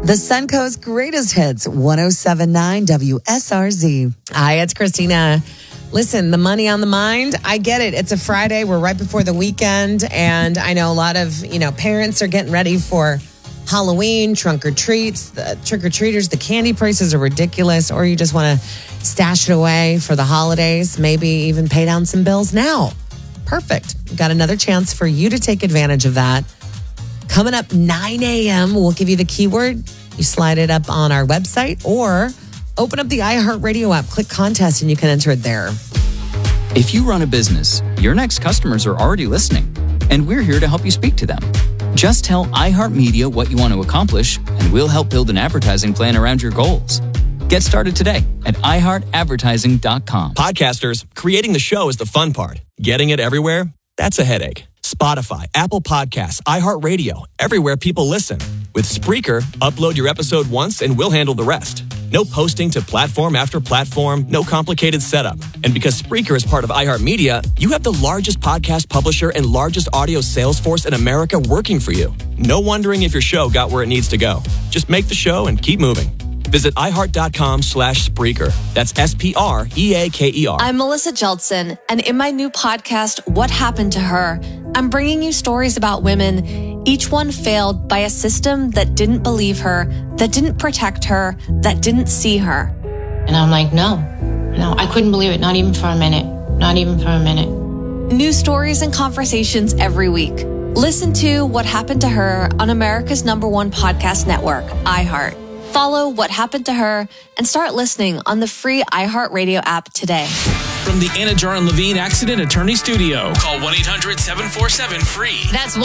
The Suncoast Greatest Hits, 107.9 WSRZ. Hi, it's Christina. Listen, the money on the mind, I get it. It's a Friday. We're right before the weekend. And I know a lot of, parents are getting ready for Halloween, trunk or treats, the trick-or-treaters. The candy prices are ridiculous. Or you just want to stash it away for the holidays, maybe even pay down some bills now. Perfect. We've got another chance for you to take advantage of that. Coming up 9 a.m., we'll give you the keyword. You slide it up on our website or open up the iHeartRadio app, click contest, and you can enter it there. If you run a business, your next customers are already listening, and we're here to help you speak to them. Just tell iHeartMedia what you want to accomplish, and we'll help build an advertising plan around your goals. Get started today at iHeartAdvertising.com. Podcasters, creating the show is the fun part. Getting it everywhere? That's a headache. Spotify, Apple Podcasts, iHeartRadio, everywhere people listen. With Spreaker, upload your episode once and we'll handle the rest. No posting to platform after platform, no complicated setup. And because Spreaker is part of iHeartMedia, you have the largest podcast publisher and largest audio sales force in America working for you. No wondering if your show got where it needs to go. Just make the show and keep moving. Visit iHeart.com/Spreaker. That's SPREAKER. I'm Melissa Jeldson, and in my new podcast, What Happened to Her, I'm bringing you stories about women, each one failed by a system that didn't believe her, that didn't protect her, that didn't see her. And I'm like, no, I couldn't believe it. Not even for a minute. Not even for a minute. New stories and conversations every week. Listen to What Happened to Her on America's #1 podcast network, iHeart. Follow What Happened to Her and start listening on the free iHeartRadio app today. From the Anna Jar and Levine Accident Attorney Studio, call 1-800-747-FREE. That's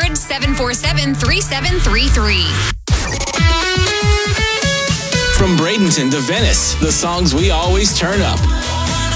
1-800-747-3733. From Bradenton to Venice, the songs we always turn up.